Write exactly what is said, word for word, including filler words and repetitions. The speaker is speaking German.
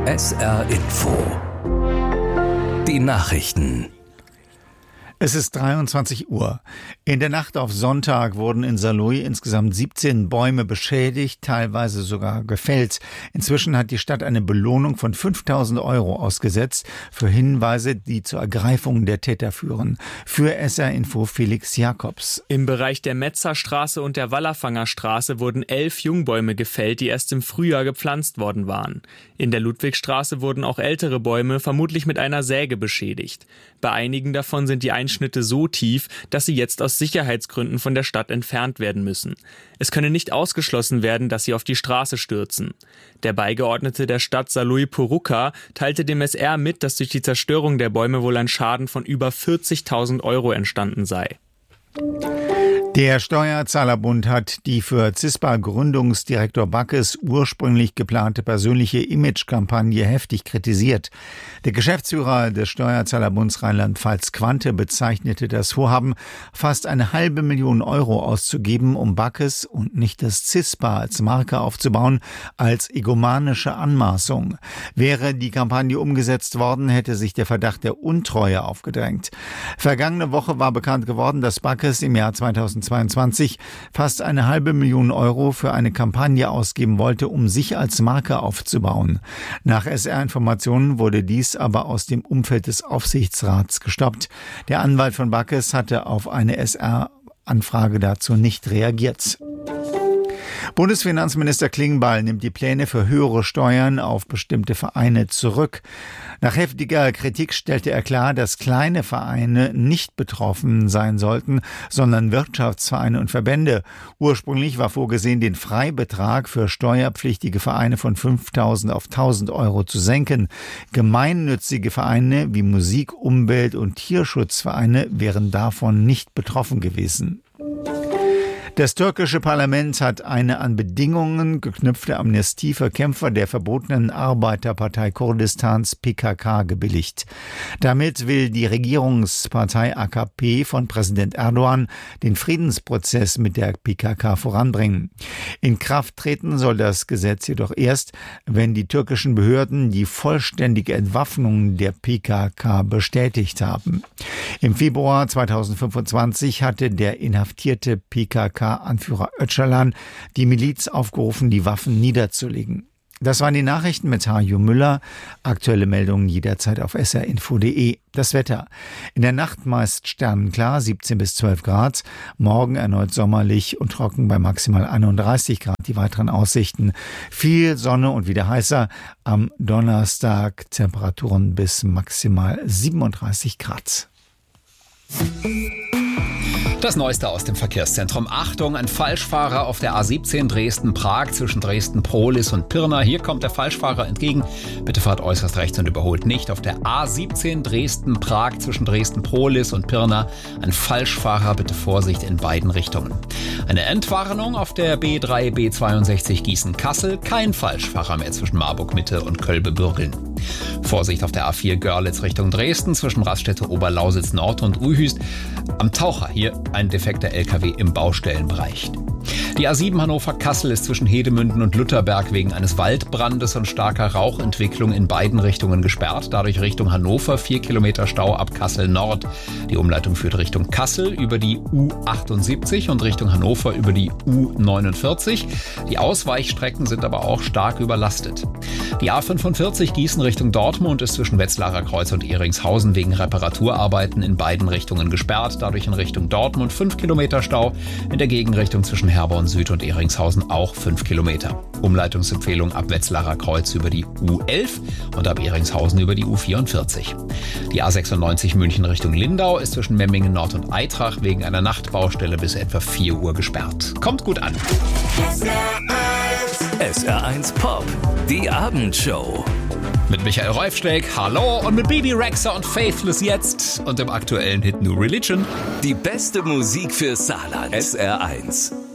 S R Info. Die Nachrichten. Es ist dreiundzwanzig Uhr. In der Nacht auf Sonntag wurden in Saarlouis insgesamt siebzehn Bäume beschädigt, teilweise sogar gefällt. Inzwischen hat die Stadt eine Belohnung von fünftausend Euro ausgesetzt für Hinweise, die zur Ergreifung der Täter führen. Für S R Info Felix Jakobs. Im Bereich der Metzerstraße und der Wallerfangerstraße wurden elf Jungbäume gefällt, die erst im Frühjahr gepflanzt worden waren. In der Ludwigstraße wurden auch ältere Bäume vermutlich mit einer Säge beschädigt. Bei einigen davon sind die Einschnitte so tief, dass sie jetzt aus Sicherheitsgründen von der Stadt entfernt werden müssen. Es könne nicht ausgeschlossen werden, dass sie auf die Straße stürzen. Der Beigeordnete der Stadt Saarlouis Puruka teilte dem S R mit, dass durch die Zerstörung der Bäume wohl ein Schaden von über vierzigtausend Euro entstanden sei. Der Steuerzahlerbund hat die für CISPA-Gründungsdirektor Backes ursprünglich geplante persönliche Imagekampagne heftig kritisiert. Der Geschäftsführer des Steuerzahlerbunds Rheinland-Pfalz Quante bezeichnete das Vorhaben, fast eine halbe Million Euro auszugeben, um Backes und nicht das CISPA als Marke aufzubauen, als egomanische Anmaßung. Wäre die Kampagne umgesetzt worden, hätte sich der Verdacht der Untreue aufgedrängt. Vergangene Woche war bekannt geworden, dass Backes im Jahr zweitausendzweiundzwanzig fast eine halbe Million Euro für eine Kampagne ausgeben wollte, um sich als Marke aufzubauen. Nach S R-Informationen wurde dies aber aus dem Umfeld des Aufsichtsrats gestoppt. Der Anwalt von Backes hatte auf eine S R-Anfrage dazu nicht reagiert. Bundesfinanzminister Klingbeil nimmt die Pläne für höhere Steuern auf bestimmte Vereine zurück. Nach heftiger Kritik stellte er klar, dass kleine Vereine nicht betroffen sein sollten, sondern Wirtschaftsvereine und Verbände. Ursprünglich war vorgesehen, den Freibetrag für steuerpflichtige Vereine von fünftausend auf tausend Euro zu senken. Gemeinnützige Vereine wie Musik-, Umwelt- und Tierschutzvereine wären davon nicht betroffen gewesen. Das türkische Parlament hat eine an Bedingungen geknüpfte Amnestie für Kämpfer der verbotenen Arbeiterpartei Kurdistans P K K gebilligt. Damit will die Regierungspartei A K P von Präsident Erdogan den Friedensprozess mit der P K K voranbringen. In Kraft treten soll das Gesetz jedoch erst, wenn die türkischen Behörden die vollständige Entwaffnung der P K K bestätigt haben. Im Februar zweitausendfünfundzwanzig hatte der inhaftierte P K K-Anführer Öcalan die Miliz aufgerufen, die Waffen niederzulegen. Das waren die Nachrichten mit Hajo Müller. Aktuelle Meldungen jederzeit auf s r info punkt d e. Das Wetter. In der Nacht meist sternenklar, siebzehn bis zwölf Grad. Morgen erneut sommerlich und trocken bei maximal einunddreißig Grad. Die weiteren Aussichten: viel Sonne und wieder heißer. Am Donnerstag Temperaturen bis maximal siebenunddreißig Grad. Das Neueste aus dem Verkehrszentrum. Achtung, ein Falschfahrer auf der A siebzehn Dresden-Prag zwischen Dresden-Prohlis und Pirna. Hier kommt der Falschfahrer entgegen. Bitte fahrt äußerst rechts und überholt nicht. Auf der A siebzehn Dresden-Prag zwischen Dresden-Prohlis und Pirna. Ein Falschfahrer, bitte Vorsicht in beiden Richtungen. Eine Entwarnung auf der B drei B zweiundsechzig Gießen-Kassel. Kein Falschfahrer mehr zwischen Marburg-Mitte und Kölbe-Bürgeln. Vorsicht auf der A vier Görlitz Richtung Dresden zwischen Raststätte Oberlausitz Nord und Uhüst. Am Taucher hier ein defekter L K W im Baustellenbereich. Die A sieben Hannover-Kassel ist zwischen Hedemünden und Lutherberg wegen eines Waldbrandes und starker Rauchentwicklung in beiden Richtungen gesperrt. Dadurch Richtung Hannover vier Kilometer Stau ab Kassel Nord. Die Umleitung führt Richtung Kassel über die U achtundsiebzig und Richtung Hannover über die U neunundvierzig. Die Ausweichstrecken sind aber auch stark überlastet. Die A fünfundvierzig Gießen Richtung Dortmund ist zwischen Wetzlarer Kreuz und Ehringshausen wegen Reparaturarbeiten in beiden Richtungen gesperrt. Dadurch in Richtung Dortmund fünf Kilometer Stau. In der Gegenrichtung zwischen Herborn Süd und Ehringshausen auch fünf Kilometer. Umleitungsempfehlung ab Wetzlarer Kreuz über die U elf und ab Ehringshausen über die U vierundvierzig. Die A sechsundneunzig München Richtung Lindau ist zwischen Memmingen Nord und Eitrach wegen einer Nachtbaustelle bis etwa vier Uhr gesperrt. Kommt gut an. S R eins Pop, die Abendshow. Mit Michael Reufsteig, hallo, und mit Bibi Rexha und Faithless jetzt und dem aktuellen Hit New Religion. Die beste Musik für Saarland. S R eins.